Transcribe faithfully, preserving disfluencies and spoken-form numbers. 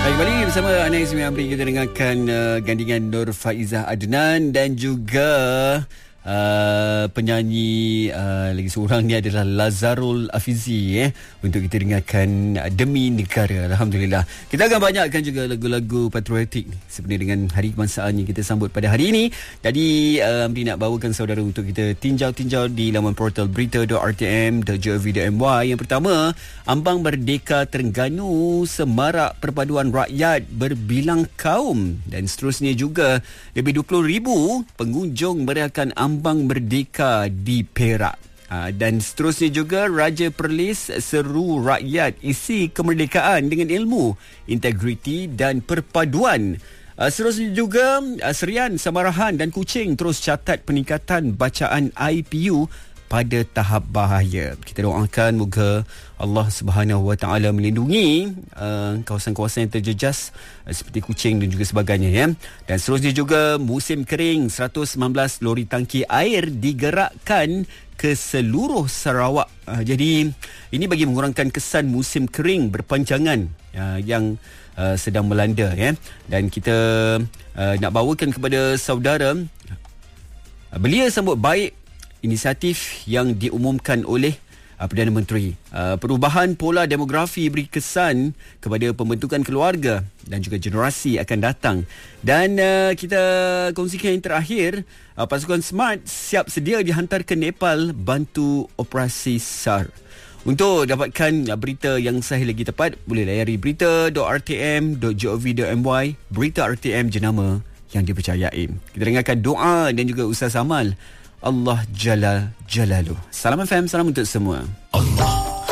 Baik, kembali bersama Anas Ismi Amri. Kita dengarkan uh, gandingan Nur Faizah Adnan dan juga uh, penyanyi uh, lagi seorang ni adalah Lazarul Afizi eh, untuk kita dengarkan uh, Demi Negara. Alhamdulillah. Kita akan banyakkan juga lagu-lagu patriotik sebenarnya dengan Hari Kebangsaan yang kita sambut pada hari ini. Jadi uh, Amri nak bawakan saudara untuk kita tinjau-tinjau di laman portal berita dot r t m dot gov dot m y. Yang pertama, Ambang Merdeka Terengganu semarak perpaduan rakyat berbilang kaum, dan seterusnya juga lebih dua puluh ribu pengunjung merayakan Ambang Merdeka di Perak. Ha, dan seterusnya juga Raja Perlis seru rakyat isi kemerdekaan dengan ilmu, integriti dan perpaduan. Uh, seterusnya juga uh, Serian, Samarahan dan Kuching terus catat peningkatan bacaan I P U pada tahap bahaya. Kita doakan moga Allah Subhanahu Wa Taala melindungi uh, kawasan-kawasan yang terjejas uh, seperti Kuching dan juga sebagainya ya. Dan seterusnya juga musim kering, seratus sembilan belas lori tangki air digerakkan ke seluruh Sarawak. Uh, jadi ini bagi mengurangkan kesan musim kering berpanjangan uh, yang uh, sedang melanda ya. Dan kita uh, nak bawakan kepada saudara uh, belia sambut baik inisiatif yang diumumkan oleh uh, Perdana Menteri. Uh, perubahan pola demografi beri kesan kepada pembentukan keluarga dan juga generasi akan datang. Dan uh, kita kongsikan yang terakhir, uh, pasukan SMART siap sedia dihantar ke Nepal bantu operasi S A R. Untuk dapatkan uh, berita yang sahih lagi tepat, boleh layari berita dot r t m dot gov dot m y. Berita R T M, jenama yang dipercayai. Kita dengarkan doa dan juga usaha amal Allah Jalla Jalaluh. Salam F M, salam untuk semua. Allah